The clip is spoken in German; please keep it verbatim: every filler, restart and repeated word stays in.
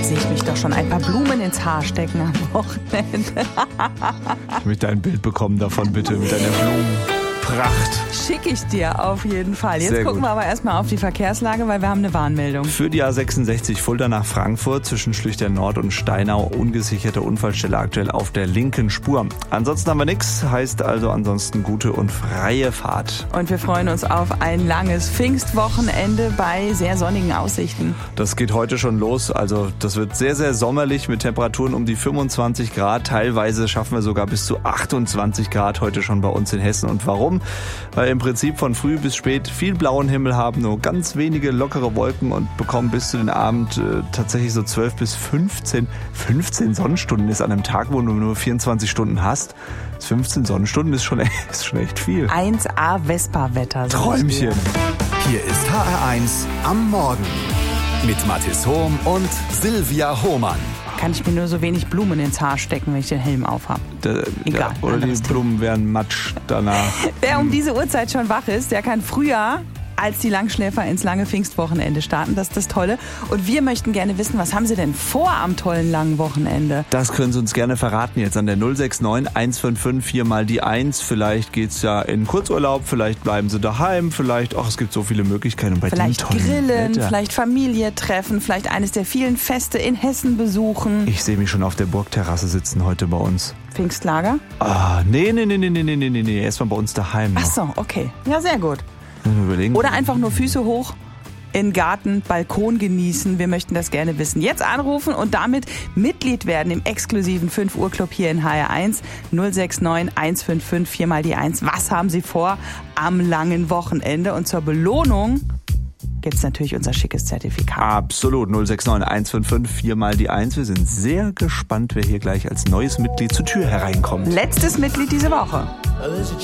sehe ich mich doch schon ein paar Blumen ins Haar stecken am Wochenende. Ich möchte ein Bild bekommen davon, bitte, mit deiner Blumenpracht. Schicke ich dir auf jeden Fall. Jetzt Sehr gucken gut. wir aber erstmal auf die Verkehrslage, weil wir haben eine Warnmeldung. Für die A sechsundsechzig Fulda nach Frankfurt zwischen Schlüchter Nord und Steinau ungesicherte Unfallstelle aktuell auf der linken Spur. Ansonsten haben wir nichts, heißt also ansonsten gute und freie Fahrt. Und wir freuen uns auf ein langes Pfingstwochenende bei sehr sonnigen Aussichten. Das geht heute schon los, also das wird sehr, sehr sommerlich mit Temperaturen um die fünfundzwanzig Grad. Teilweise schaffen wir sogar bis zu achtundzwanzig Grad heute schon bei uns in Hessen. Und warum? Weil im Prinzip von früh bis spät viel blauen Himmel haben, nur ganz wenige lockere Wolken und bekommen bis zu den Abend äh, tatsächlich so zwölf bis fünfzehn, fünfzehn Sonnenstunden ist an einem Tag, wo du nur vierundzwanzig Stunden hast. fünfzehn Sonnenstunden ist schon, ist schon echt viel. eins A Vespa-Wetter. Träumchen. Hier ist H R eins am Morgen mit Mathis Hohm und Silvia Hohmann. Kann ich mir nur so wenig Blumen ins Haar stecken, wenn ich den Helm aufhab. Da, Egal, da, oder die anderes Blumen werden matsch danach. Wer um diese Uhrzeit schon wach ist, der kann früher als die Langschläfer ins lange Pfingstwochenende starten. Das ist das Tolle. Und wir möchten gerne wissen, was haben Sie denn vor am tollen langen Wochenende? Das können Sie uns gerne verraten jetzt an der null sechs neun eins fünf fünf vier mal die eins. Vielleicht geht's ja in Kurzurlaub, vielleicht bleiben Sie daheim, vielleicht, ach, es gibt so viele Möglichkeiten. Und bei Vielleicht dem tollen grillen, Wetter. vielleicht Familie treffen, vielleicht eines der vielen Feste in Hessen besuchen. Ich sehe mich schon auf der Burgterrasse sitzen heute bei uns. Pfingstlager? Ah, nee, nee, nee, nee, nee, nee, nee, nee, erstmal bei uns daheim noch. Ach so, okay. Ja, sehr gut. Überlegen. Oder einfach nur Füße hoch, in Garten, Balkon genießen. Wir möchten das gerne wissen. Jetzt anrufen und damit Mitglied werden im exklusiven fünf Uhr Club hier in H R eins. null sechs neun eins fünf fünf vier mal die eins. Was haben Sie vor am langen Wochenende? Und zur Belohnung gibt's natürlich unser schickes Zertifikat. Absolut. null sechs neun eins fünf fünf vier mal die eins. Wir sind sehr gespannt, wer hier gleich als neues Mitglied zur Tür hereinkommt. Letztes Mitglied diese Woche.